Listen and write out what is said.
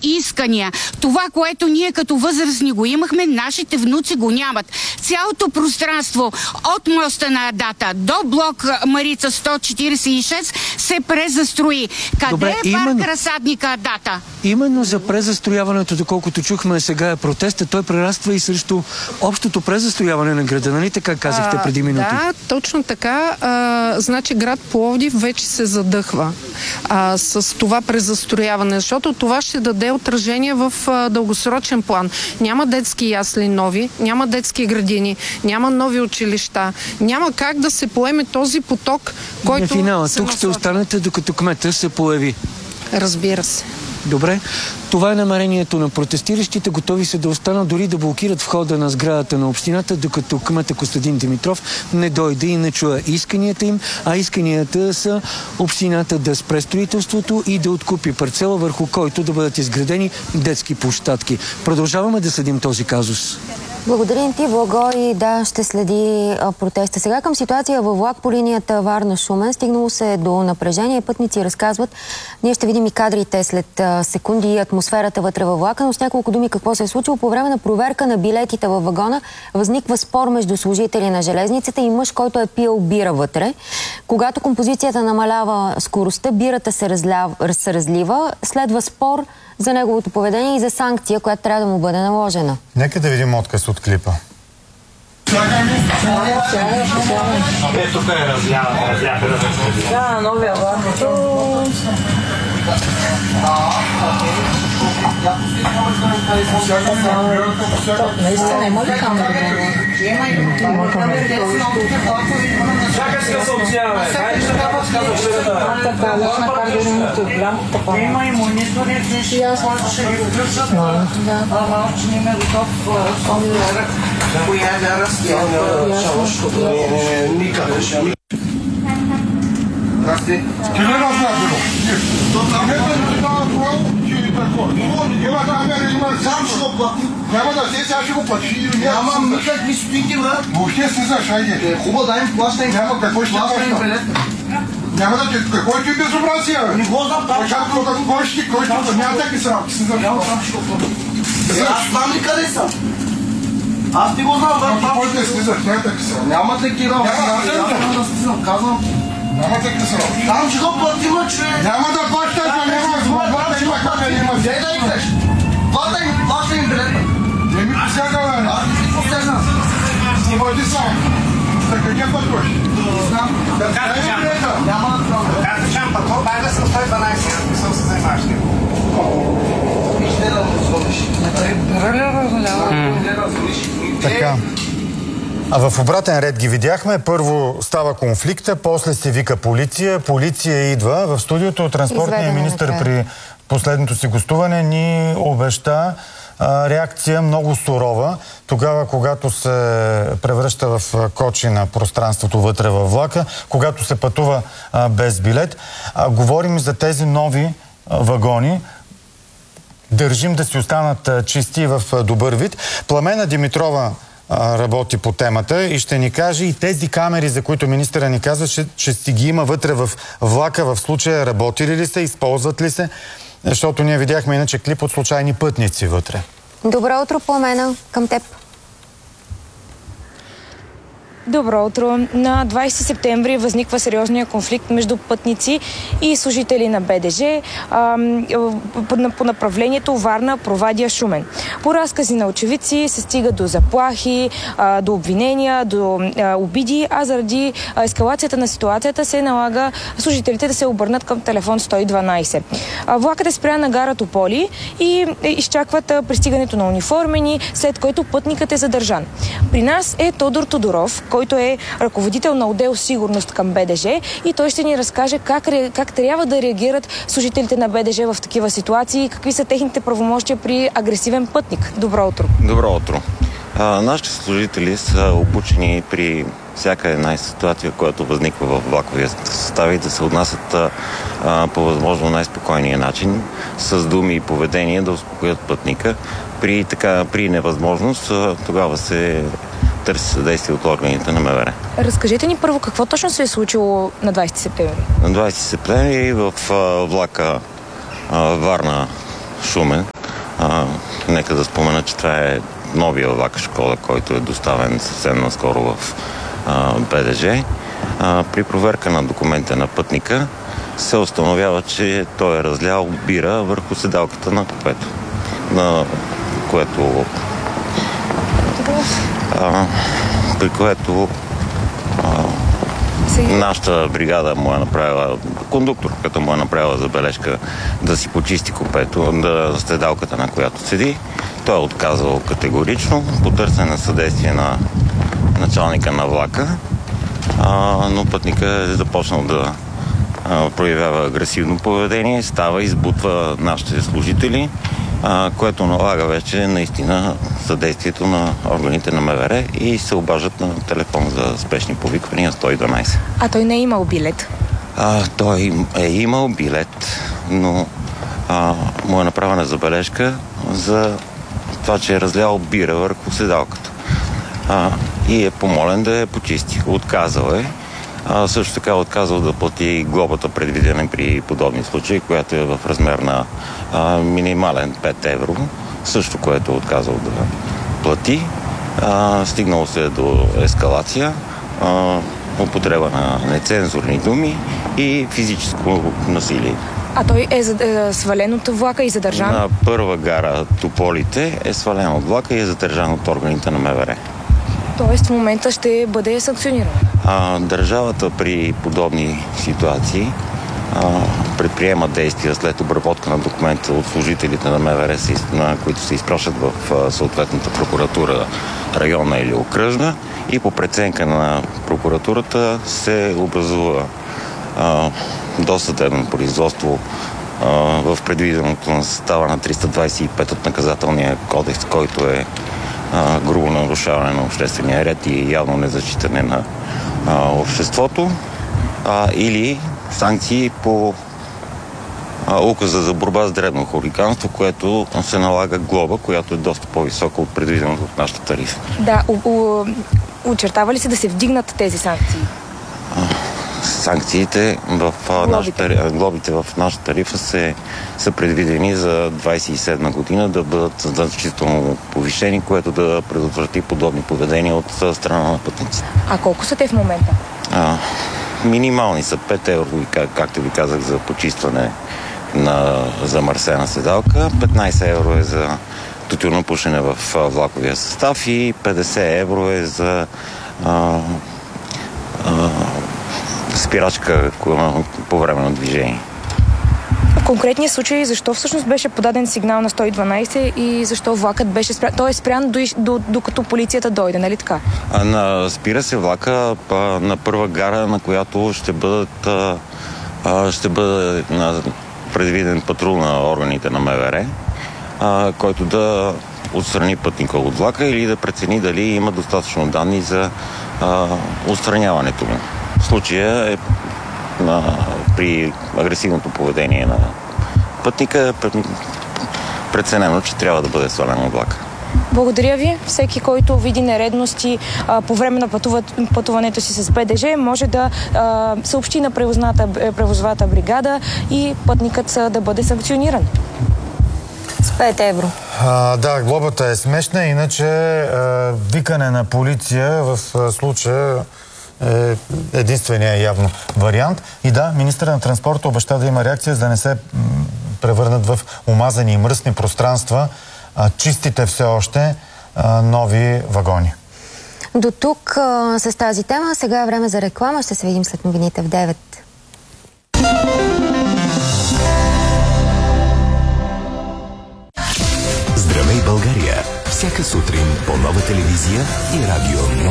искания. Това, което ние като възрастни го имахме, нашите внуци го нямат. Цялото пространство от моста на Адата до блок Марица 146 се презастрои. Къде е парк разсадника Адата? Именно за презастрояването, доколкото чухме сега е протеста, той прераства и срещу общото презастрояване на града, нали така казахте преди минути? Да, точно така. Значи град Пловдив вече се задъхва с това презастрояване, защото това ще даде отражение в дългосрочен план. Няма детски ясли нови, няма детски градини, няма нови училища, няма как да се поеме този поток, който на финала, тук ще останете докато кмета се появи. Разбира се. Добре, това е намерението на протестиращите. Готови са да останат, дори да блокират входа на сградата на общината, докато кмета Костадин Димитров не дойде и не чуе исканията им, а исканията са общината да спре строителството и да откупи парцела, върху който да бъдат изградени детски площадки. Продължаваме да следим този казус. Благодарим ти, Благо, и да, ще следи протеста. Сега към ситуация във влак по линията Варна-Шумен. Стигнало се до напрежение. Пътници разказват. Ние ще видим и кадрите след секунди и атмосферата вътре във влака, но с няколко думи какво се е случило. По време на проверка на билетите във вагона възниква спор между служители на железницата и мъж, който е пил бира вътре. Когато композицията намалява скоростта, бирата се разлива. Следва спор за неговото поведение и за санкция, която трябва да му бъде наложена. Нека да видим отказ от клипа. Тук е разлява. Да, новия влак. Наистина има ли камера? Има камера. Чакай се да съобщяваме. Хайде ще трябва да разгледаме. Така, лична карта е голям. Има и монитори, ще ги включат. Ама още не ме готов. Коя да разгледаме? Никъде. Здрасти. Ти не разгледаме. Има камера, има сам ще го плати. Няма да се, сега ще го плати. Нямам никакви стойки, брат. Въобще слизаш, айде. Хубаво, дай им плащай. Няма, какво ще плаща? Няма да ти, какво е ти безобразие, бе? Не го знам, там. Кой ще няма таки срамки, слизаш. Няма там ще го плати. Аз знам ли къде съм? Аз ти го знам, брат. Кой те слизаш, няма таки срамки. Няма такива. Няма да слизам, казвам. Няма таки срамки. Там ще го платим, че... Няма да плащаш, няма възможност, има камера, има. Дай да играш. Плащай им билета. Не ми посяга, бе. Аз не си посягна. Снимайте само. За къде пътуваш? Не знам. Няма да знам. Аз чам пътувам, дай да съм 112, аз не съм се занимаваш. Вижте да го звониш. Така. А в обратен ред ги видяхме. Първо става конфликта, после се вика полиция. Полиция идва. В студиото транспортния министър при последното си гостуване ни обеща реакция много сурова. Тогава, когато се превръща в кочи на пространството вътре във влака, когато се пътува без билет. Говорим за тези нови вагони. Държим да си останат чисти в добър вид. Пламена Димитрова работи по темата и ще ни каже и тези камери, за които министъра ни казва, че си ги има вътре в влака, в случая работили ли са, използват ли се, защото ние видяхме иначе клип от случайни пътници вътре. Добро утро, Пламена, към теб. Добро утро. На 20 септември възниква сериозния конфликт между пътници и служители на БДЖ по направлението Варна-Провадия-Шумен. По разкази на очевидци се стига до заплахи, до обвинения, до обиди, а заради ескалацията на ситуацията се налага служителите да се обърнат към телефон 112. Влакът е спрян на гара Тополи и изчакват пристигането на униформени, след който пътникът е задържан. При нас е Тодор Тодоров, който е ръководител на отдел сигурност към БДЖ и той ще ни разкаже как трябва да реагират служителите на БДЖ в такива ситуации и какви са техните правомощия при агресивен пътник. Добро утро. Добро утро. Нашите служители са обучени при всяка една ситуация, която възниква в влаковия състав и да се отнасят по възможно най-спокойния начин, с думи и поведение да успокоят пътника. При невъзможност тогава се търси съдействие от органите на МВР. Разкажете ни първо какво точно се е случило на 20 септември. На 20 септември в влака Варна-Шумен Нека да спомена, че това е новия влак Шкода, който е доставен съвсем наскоро в БДЖ. При проверка на документа на пътника се установява, че той е разлял бира върху седалката на купето, при което нашата бригада му е направила, кондукторката му е направила забележка да си почисти купето, седалката, на която седи. Той е отказал категорично, потърсен на съдействие на началника на влака, но пътника е започнал да проявява агресивно поведение, става, избутва нашите служители, което налага вече наистина съдействието на органите на МВР и се обаждат на телефон за спешни повиквания 112. А той не е имал билет? Той е имал билет, но му е направена забележка за това, че е разлял бира върху седалката. И е помолен да я почисти. Отказал е. Също така отказал да плати глобата, предвидена при подобни случаи, която е в размер на минимален 5 евро. Също, което е отказал да плати. Стигнало се до ескалация, употреба на нецензурни думи и физическо насилие. А той е свален от влака и задържан? На първа гара Тополите е свален от влака и е задържан от органите на МВР. Тоест в момента ще бъде санкциониран? Държавата при подобни ситуации предприема действия след обработка на документа от служителите на МВР, които се изпращат в съответната прокуратура, районна или окръжна, и по преценка на прокуратурата се образува досъдебно производство в предвиденото на състава на 325 от наказателния кодекс, който е грубо нарушаване на обществения ред и явно незачитане на обществото, или санкции по указа за борба с дребно хулиганство, което се налага глоба, която е доста по-висока от предвиденото от нашата тарифа. Да, очертава ли се да се вдигнат тези санкции? Санкциите глобите в нашата тарифа са предвидени за 27 година да бъдат значително повишени, което да предотврати подобни поведения от страна на пътниците. А колко са те в момента? Минимални са 5 евро, както ви казах, за почистване на замърсена седалка, 15 евро е за тютюнопушене в влаковия състав и 50 евро е за спирачка по време на движение. В конкретния случай, защо всъщност беше подаден сигнал на 112 и защо влакът беше спрян? Той е спрян докато полицията дойде, нали така? Спира се влака на първа гара, на която ще бъде предвиден патрул на органите на МВР, който да отстрани пътника от влака или да прецени дали има достатъчно данни за отстраняването му. В случая е при агресивното поведение на пътника е преценено, че трябва да бъде свален от влака. Благодаря ви. Всеки, който види нередности по време на пътуването си с БДЖ, може да съобщи на превозвата бригада и пътникът да бъде санкциониран. С 5 евро. Да, глобата е смешна, иначе викане на полиция в случая е единствения явно вариант. И да, министър на транспорта обеща да има реакция, за да не се превърнат в омазани и мръсни пространства чистите все още нови вагони. До тук с тази тема. Сега е време за реклама. Ще се видим след новините в 9. Здравей, България! Всяка сутрин по Нова телевизия и радио